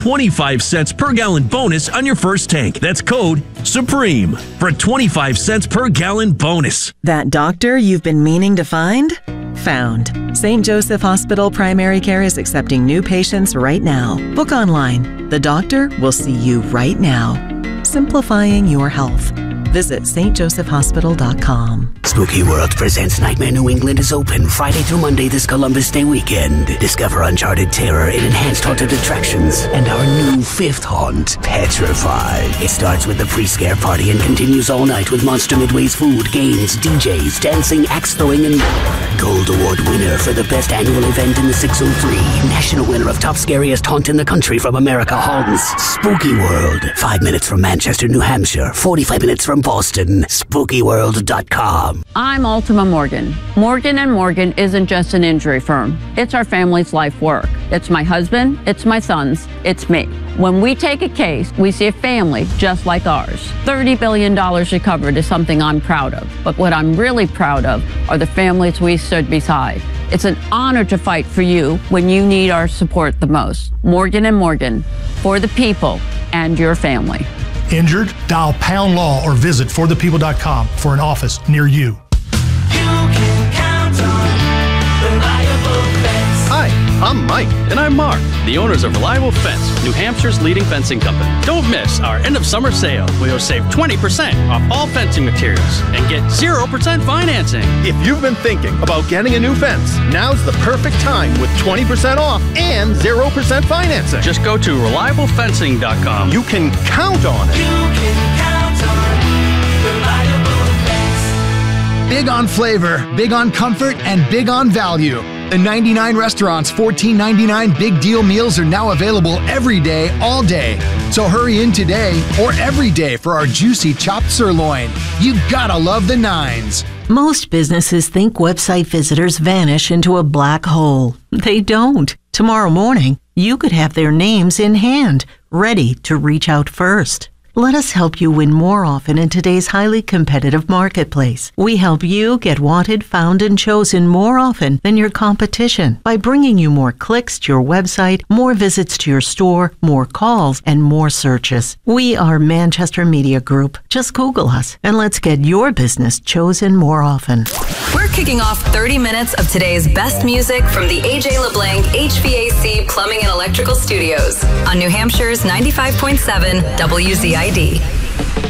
25 cents per gallon bonus on your first tank. That's code SUPREME for a 25 cents per gallon bonus. That doctor you've been meaning to find? Found. St. Joseph Hospital Primary Care is accepting new patients right now. Book online. The doctor will see you right now. Simplifying your health. Visit stjosephhospital.com. Spooky World presents Nightmare New England is open Friday through Monday this Columbus Day weekend. Discover uncharted terror in enhanced haunted attractions and our new fifth haunt, Petrified. It starts with the pre-scare party and continues all night with Monster Midway's food, games, DJs, dancing, axe throwing, and Gold Award winner for the best annual event in the 603. National winner of Top Scariest Haunt in the Country from America Haunts. Spooky World. 5 minutes from Manchester, New Hampshire. 45 minutes from Boston. SpookyWorld.com. I'm Ultima Morgan. Morgan & Morgan isn't just an injury firm. It's our family's life work. It's my husband, it's my sons, it's me. When we take a case, we see a family just like ours. $30 billion recovered is something I'm proud of. But what I'm really proud of are the families we stood beside. It's an honor to fight for you when you need our support the most. Morgan & Morgan, for the people and your family. Injured? Dial Pound Law or visit forthepeople.com for an office near you. Hi, I'm Mike. And I'm Mark, the owners of Reliable Fence, New Hampshire's leading fencing company. Don't miss our end of summer sale, where you'll save 20% off all fencing materials and get 0% financing. If you've been thinking about getting a new fence, now's the perfect time with 20% off and 0% financing. Just go to ReliableFencing.com. You can count on it. You can count on Reliable Fence. Big on flavor, big on comfort, and big on value. The 99 restaurants' $14.99 big deal meals are now available every day, all day. So hurry in today or every day for our juicy chopped sirloin. You gotta love the nines. Most businesses think website visitors vanish into a black hole. They don't. Tomorrow morning, you could have their names in hand, ready to reach out first. Let us help you win more often in today's highly competitive marketplace. We help you get wanted, found, and chosen more often than your competition by bringing you more clicks to your website, more visits to your store, more calls, and more searches. We are Manchester Media Group. Just Google us and let's get your business chosen more often. We're kicking off 30 minutes of today's best music from the A.J. LeBlanc HVAC Plumbing and Electrical Studios on New Hampshire's 95.7 WZID.